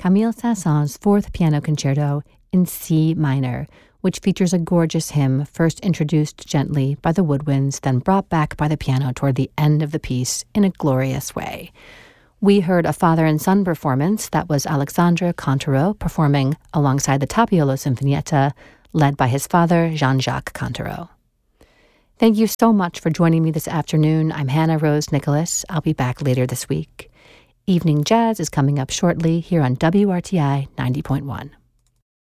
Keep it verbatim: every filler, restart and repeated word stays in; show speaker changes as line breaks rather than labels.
Camille Saint-Saëns' Fourth Piano Concerto in C minor, which features a gorgeous hymn first introduced gently by the woodwinds, then brought back by the piano toward the end of the piece in a glorious way. We heard a father and son performance that was Alexandre Cantereau performing alongside the Tapiolo Sinfonietta, led by his father, Jean-Jacques Cantereau. Thank you so much for joining me this afternoon. I'm Hannah Rose Nicholas. I'll be back later this week. Evening Jazz is coming up shortly here on W R T I ninety point one.